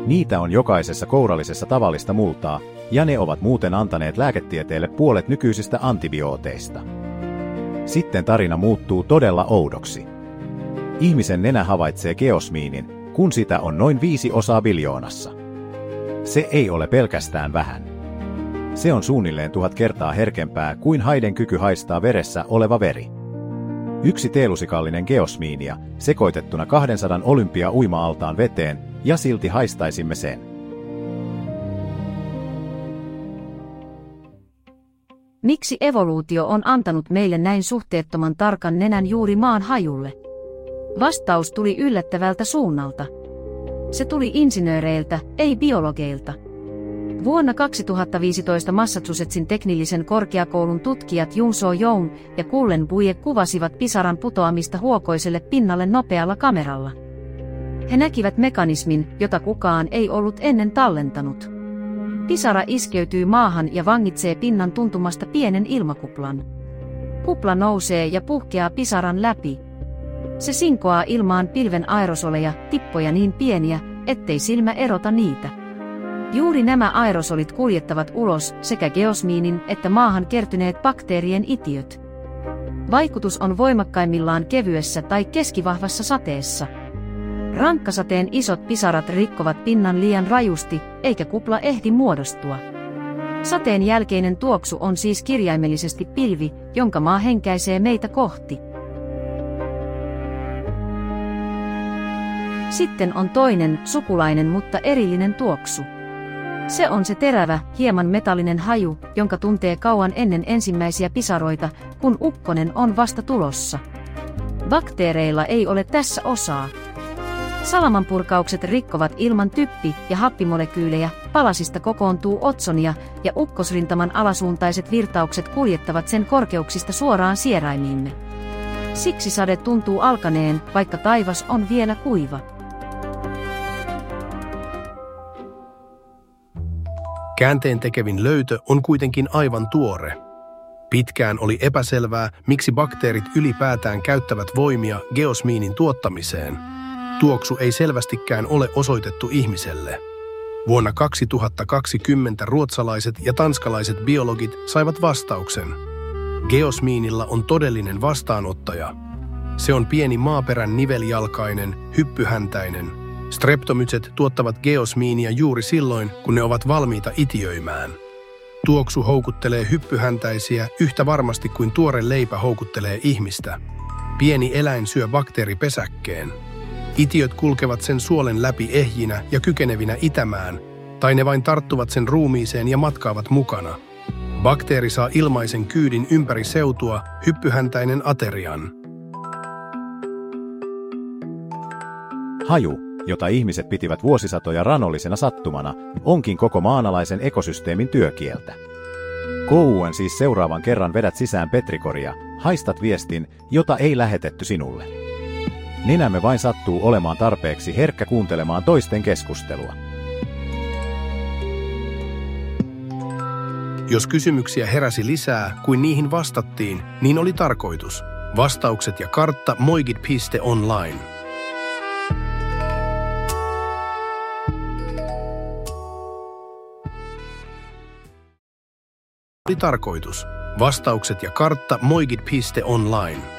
Niitä on jokaisessa kourallisessa tavallista multaa, ja ne ovat muuten antaneet lääketieteelle puolet nykyisistä antibiooteista. Sitten tarina muuttuu todella oudoksi. Ihmisen nenä havaitsee geosmiinin, kun sitä on noin 5 osaa biljoonassa. Se ei ole pelkästään vähän. Se on suunnilleen 1000 kertaa herkempää kuin haiden kyky haistaa veressä oleva veri. 1 teelusikallinen geosmiinia sekoitettuna 200 olympia-uima-altaan veteen, ja silti haistaisimme sen. Miksi evoluutio on antanut meille näin suhteettoman tarkan nenän juuri maan hajulle? Vastaus tuli yllättävältä suunnalta. Se tuli insinööreiltä, ei biologeilta. Vuonna 2015 Massachusettsin teknillisen korkeakoulun tutkijat Yun-So Young ja Cullen Buie kuvasivat pisaran putoamista huokoiselle pinnalle nopealla kameralla. He näkivät mekanismin, jota kukaan ei ollut ennen tallentanut. Pisara iskeytyy maahan ja vangitsee pinnan tuntumasta pienen ilmakuplan. Kupla nousee ja puhkeaa pisaran läpi. Se sinkoaa ilmaan pilven aerosoleja, tippoja niin pieniä, ettei silmä erota niitä. Juuri nämä aerosolit kuljettavat ulos sekä geosmiinin että maahan kertyneet bakteerien itiöt. Vaikutus on voimakkaimmillaan kevyessä tai keskivahvassa sateessa. Rankkasateen isot pisarat rikkovat pinnan liian rajusti, eikä kupla ehdi muodostua. Sateen jälkeinen tuoksu on siis kirjaimellisesti pilvi, jonka maa henkäisee meitä kohti. Sitten on toinen, sukulainen mutta erillinen tuoksu. Se on se terävä, hieman metallinen haju, jonka tuntee kauan ennen ensimmäisiä pisaroita, kun ukkonen on vasta tulossa. Bakteereilla ei ole tässä osaa. Salamanpurkaukset rikkovat ilman typpi- ja happimolekyylejä, palasista kokoontuu otsonia ja ukkosrintaman alasuuntaiset virtaukset kuljettavat sen korkeuksista suoraan sieraimiimme. Siksi sade tuntuu alkaneen, vaikka taivas on vielä kuiva. Käänteentekevin löytö on kuitenkin aivan tuore. Pitkään oli epäselvää, miksi bakteerit ylipäätään käyttävät voimia geosmiinin tuottamiseen. Tuoksu ei selvästikään ole osoitettu ihmiselle. Vuonna 2020 ruotsalaiset ja tanskalaiset biologit saivat vastauksen. Geosmiinilla on todellinen vastaanottaja. Se on pieni maaperän niveljalkainen, hyppyhäntäinen. Streptomytset tuottavat geosmiinia juuri silloin, kun ne ovat valmiita itiöimään. Tuoksu houkuttelee hyppyhäntäisiä yhtä varmasti kuin tuore leipä houkuttelee ihmistä. Pieni eläin syö bakteeripesäkkeen. Itiöt kulkevat sen suolen läpi ehjinä ja kykenevinä itämään, tai ne vain tarttuvat sen ruumiiseen ja matkaavat mukana. Bakteeri saa ilmaisen kyydin ympäri seutua, hyppyhäntäinen aterian. Haju, jota ihmiset pitivät vuosisatoja ranollisena sattumana, onkin koko maanalaisen ekosysteemin työkieltä. Kouen siis seuraavan kerran vedät sisään petrikoria, haistat viestin, jota ei lähetetty sinulle. Nenämme vain sattuu olemaan tarpeeksi herkkä kuuntelemaan toisten keskustelua. Jos kysymyksiä heräsi lisää kuin niihin vastattiin, niin oli tarkoitus. Vastaukset ja kartta moigit.online. Oli tarkoitus. Vastaukset ja kartta moigit.online.